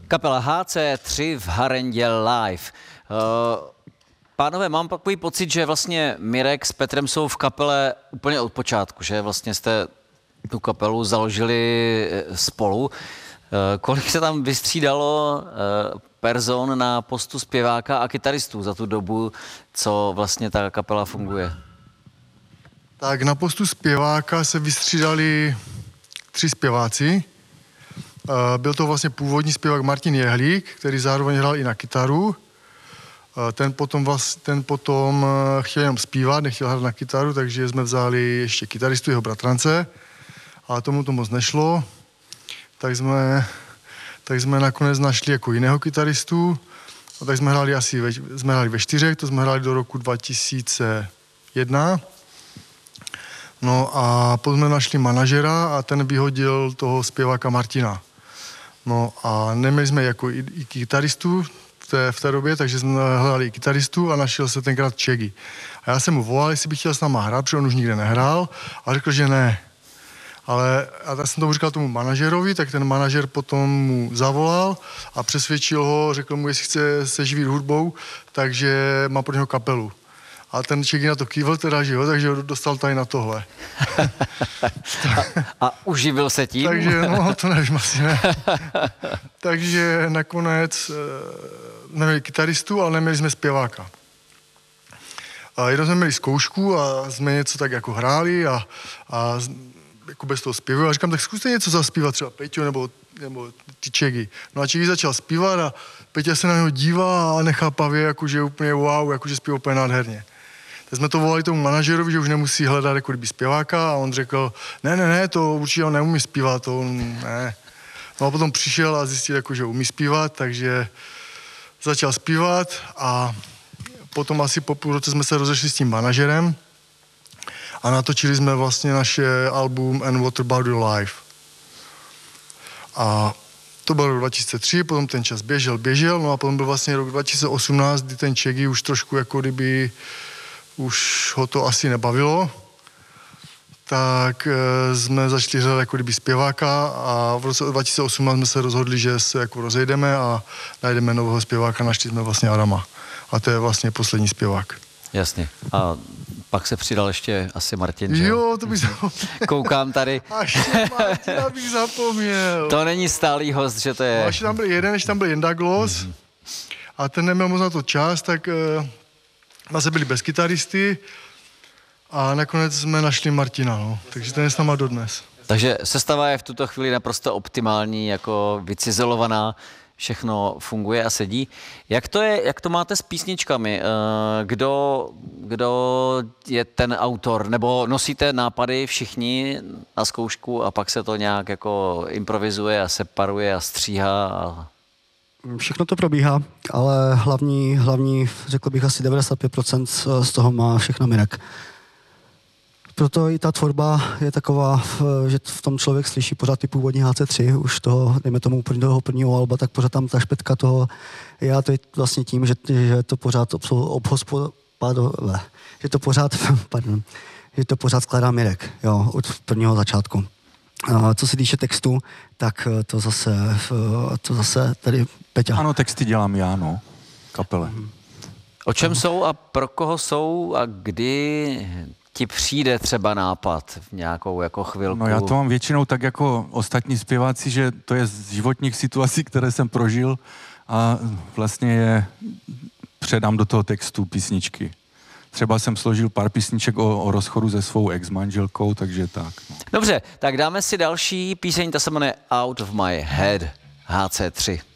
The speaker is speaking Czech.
Kapela HC3 v Harendě live. Pánové, mám takový pocit, že vlastně Mirek s Petrem jsou v kapele úplně od počátku, že vlastně jste tu kapelu založili spolu. Kolik se tam vystřídalo person na postu zpěváka a kytaristů za tu dobu, co vlastně ta kapela funguje? Tak na postu zpěváka se vystřídali 3 zpěváci. Byl to vlastně původní zpěvák Martin Jehlík, který zároveň hrál i na kytaru. Ten potom chtěl jenom zpívat, nechtěl hrát na kytaru, takže jsme vzali ještě kytaristu, jeho bratrance, ale tomu to moc nešlo. Tak jsme nakonec našli jako jiného kytaristu. A tak jsme hráli ve 4, to jsme hráli do roku 2001. No a potom jsme našli manažera a ten vyhodil toho zpěváka Martina. No a neměli jsme jako i kytaristu v té době, takže jsme hledali i kytaristu a našel se tenkrát Čegi. A já jsem mu volal, jestli by chtěl s náma hrát, protože on už nikde nehrál a řekl, že ne. Ale já jsem to říkal tomu manažerovi, tak ten manažer potom mu zavolal a přesvědčil ho, řekl mu, jestli chce se živit hudbou, takže má pro něho kapelu. A ten Čegi na to kývil teda, že jo, takže ho dostal tady na tohle. A uživil se tím? Takže, no, to nevím, asi ne. Takže nakonec neměli kytaristu, ale neměli jsme zpěváka. A jednou jsme měli zkoušku a jsme něco tak jako hráli a jako bez toho zpěvu. A říkám, tak zkuste něco zaspívat, třeba Peťo nebo ty Čegi. No a Čegi začal zpívat a Peťa se na něho dívá a nechápavě, jakože úplně wow, jakože zpívá úplně nádherně. Tak jsme to volali tomu manažerovi, že už nemusí hledat jako kdyby zpěváka a on řekl, ne, to určitě on neumí zpívat, to ne. No a potom přišel a zjistil, jako, že umí zpívat, takže začal zpívat a potom asi po půl roce jsme se rozešli s tím manažerem a natočili jsme vlastně naše album And What About Your Life. A to byl rok 2003, potom ten čas běžel, no a potom byl vlastně rok 2018, kdy ten Čegi už trošku jako kdyby už ho to asi nebavilo, tak jsme začali hledat jako kdyby zpěváka a v roce 2018 jsme se rozhodli, že se jako rozejdeme a najdeme nového zpěváka, našli jsme vlastně Adama. A to je vlastně poslední zpěvák. Jasně. A pak se přidal ještě asi Martin, že? Jo, to bych zapomněl. Koukám tady. Až Martina bych zapomněl. To není stálý host, že to je... No, až tam byl jeden, než tam byl Jenda Gloss a ten neměl moc na to čas, tak zase byli bez kytaristy a nakonec jsme našli Martina, no. Takže ten je s náma dodnes. Takže sestava je v tuto chvíli naprosto optimální, jako vycizelovaná, všechno funguje a sedí. Jak to máte s písničkami? Kdo je ten autor? Nebo nosíte nápady všichni na zkoušku a pak se to nějak jako improvizuje a separuje a stříhá? Všechno to probíhá, ale hlavní, řekl bych asi 95% z toho má všechno Mirek. Proto i ta tvorba je taková, že v tom člověk slyší pořád ty původní HC3, už toho, dejme tomu prvního alba, tak pořád tam ta špetka toho, já to je vlastně tím, že to pořád že to pořád skládá Mirek, jo, od prvního začátku. A co se týče textu, tak to zase tady Peťa. Ano, texty dělám já, no, kapele. O čem jsou a pro koho jsou a kdy ti přijde třeba nápad v nějakou jako chvilku? No já to mám většinou tak jako ostatní zpěváci, že to je z životních situací, které jsem prožil a vlastně je předám do toho textu písničky. Třeba jsem složil pár písniček o rozchodu se svou ex-manželkou, takže tak. No. Dobře, tak dáme si další píseň, ta se jmenuje Out of My Head, HC3.